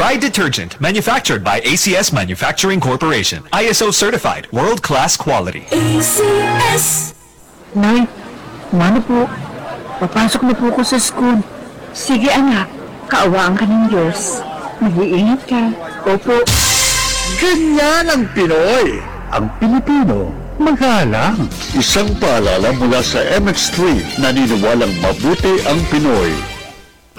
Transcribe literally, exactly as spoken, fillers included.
Pride Detergent, manufactured by A C S Manufacturing Corporation. I S O certified, world-class quality. A C S. Nay, mano po? Papasok na po ko sa school. Sige anak, kaawaan ka ng Diyos. Mag-iingat ka. Opo. Ganyan ang Pinoy. Ang Pilipino, magalang. Isang paalala mula sa M X three, naniniwalang mabuti ang Pinoy.